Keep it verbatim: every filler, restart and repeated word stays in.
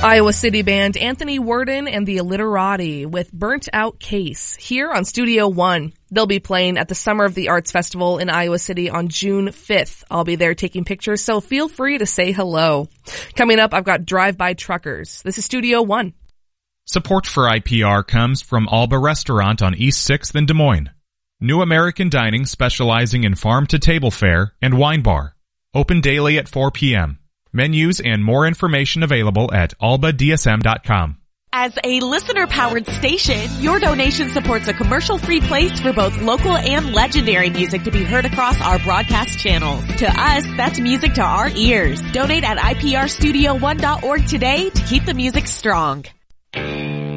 Iowa City band Anthony Worden and the Illiterati with Burnt Out Case here on Studio One. They'll be playing at the Summer of the Arts Festival in Iowa City on June fifth. I'll be there taking pictures, so feel free to say hello. Coming up, I've got Drive-By Truckers. This is Studio One. Support for I P R comes from Alba Restaurant on East sixth in Des Moines. New American Dining specializing in farm-to-table fare and wine bar. Open daily at four p.m. Menus and more information available at alba d s m dot com. As a listener-powered station, your donation supports a commercial-free place for both local and legendary music to be heard across our broadcast channels. To us, that's music to our ears. Donate at I P R studio one dot org today to keep the music strong.